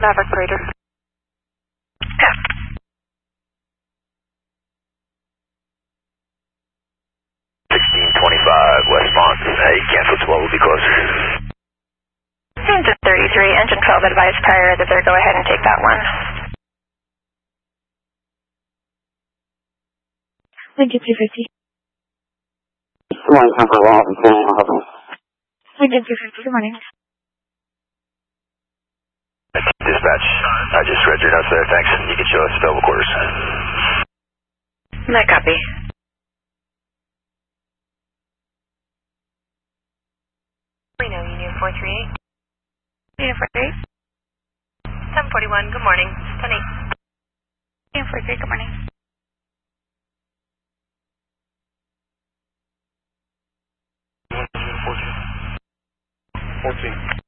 Maverick Raider. Yeah. 1625 westbound. Hey, cancel 12 will be close. Engine 33, engine 12 advised prior that they're go ahead and take that one. Wind 250. Good morning, Temper Law, and Planning, I'll help you. Wind 250, good morning. Dispatch, I just read your notes there, thanks. You can show us available quarters. My copy. Reno, Union 438. Union 48. 741, good morning. 10-8. Union 48, good morning. 14.